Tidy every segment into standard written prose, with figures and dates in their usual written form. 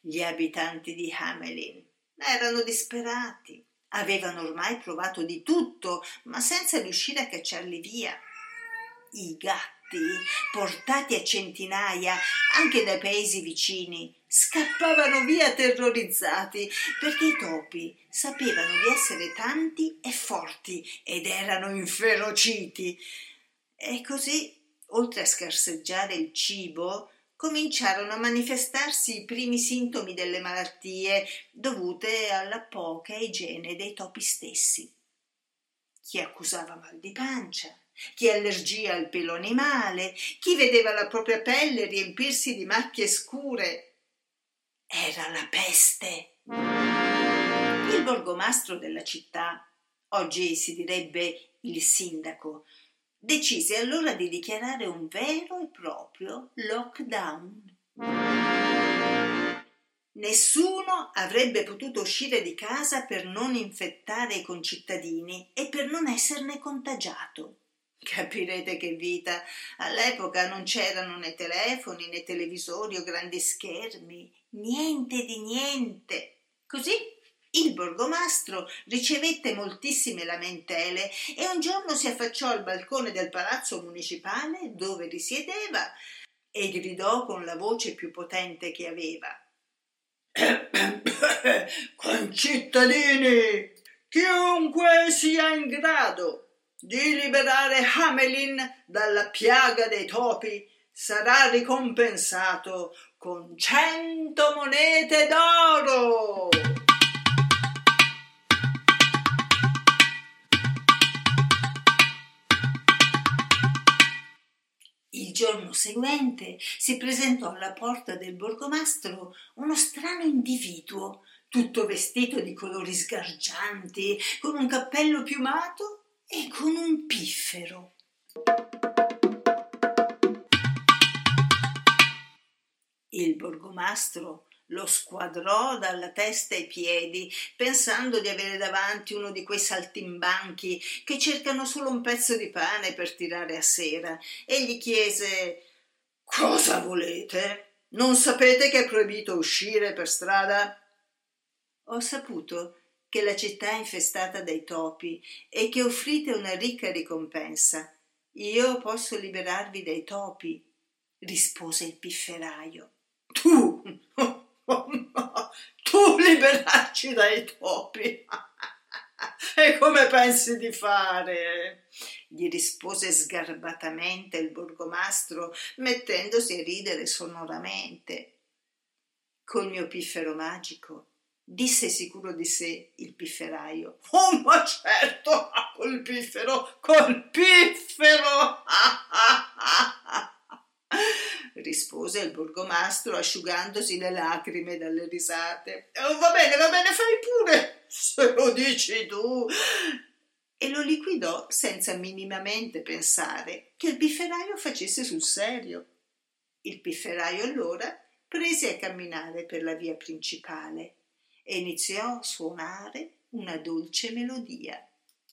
Gli abitanti di Hamelin erano disperati. Avevano ormai provato di tutto, ma senza riuscire a cacciarli via. I gatti, portati a centinaia anche dai paesi vicini, scappavano via terrorizzati perché i topi sapevano di essere tanti e forti ed erano inferociti. E così, oltre a scarseggiare il cibo, cominciarono a manifestarsi i primi sintomi delle malattie dovute alla poca igiene dei topi stessi. Chi accusava mal di pancia, chi allergia al pelo animale, chi vedeva la propria pelle riempirsi di macchie scure. Era la peste. Il borgomastro della città, oggi si direbbe il sindaco, decise allora di dichiarare un vero e proprio lockdown. Nessuno avrebbe potuto uscire di casa per non infettare i concittadini e per non esserne contagiato. Capirete che vita! All'epoca non c'erano né telefoni, né televisori o grandi schermi, niente di niente. Così il borgomastro ricevette moltissime lamentele e un giorno si affacciò al balcone del palazzo municipale dove risiedeva e gridò con la voce più potente che aveva: concittadini, chiunque sia in grado di liberare Hamelin dalla piaga dei topi sarà ricompensato con 100 monete d'oro. Il giorno seguente si presentò alla porta del borgomastro uno strano individuo, tutto vestito di colori sgargianti, con un cappello piumato e con un piffero. Il borgomastro lo squadrò dalla testa ai piedi, pensando di avere davanti uno di quei saltimbanchi che cercano solo un pezzo di pane per tirare a sera, e gli chiese: «Cosa volete? Non sapete che è proibito uscire per strada?» «Ho saputo che la città è infestata dai topi e che offrite una ricca ricompensa. Io posso liberarvi dai topi», rispose il pifferaio. «Tu? Tu liberarci dai topi? E come pensi di fare?» gli rispose sgarbatamente il borgomastro, mettendosi a ridere sonoramente. «Col mio piffero magico», disse sicuro di sé il pifferaio. «Oh, ma certo, col piffero, rispose il borgomastro asciugandosi le lacrime dalle risate. Va bene, fai pure, se lo dici tu». E lo liquidò senza minimamente pensare che il pifferaio facesse sul serio. Il pifferaio allora prese a camminare per la via principale e iniziò a suonare una dolce melodia.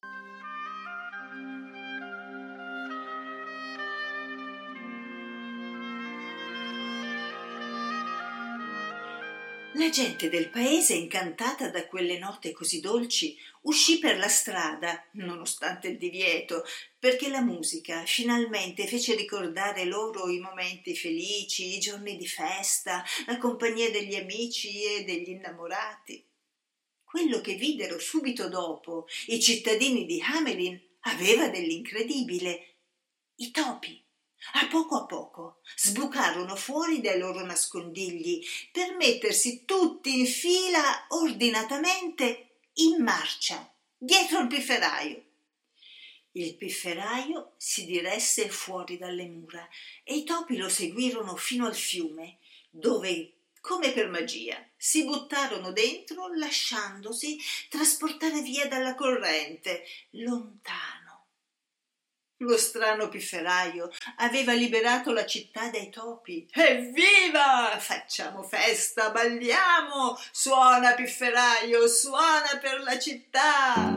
La gente del paese, incantata da quelle note così dolci, uscì per la strada, nonostante il divieto, perché la musica finalmente fece ricordare loro i momenti felici, i giorni di festa, la compagnia degli amici e degli innamorati. Quello che videro subito dopo i cittadini di Hamelin aveva dell'incredibile. I topi, a poco, sbucarono fuori dai loro nascondigli per mettersi tutti in fila ordinatamente in marcia, dietro il pifferaio. Il pifferaio si diresse fuori dalle mura e i topi lo seguirono fino al fiume, dove, come per magia, si buttarono dentro lasciandosi trasportare via dalla corrente, lontano. Lo strano pifferaio aveva liberato la città dai topi. Evviva! Facciamo festa, balliamo! Suona pifferaio, suona per la città!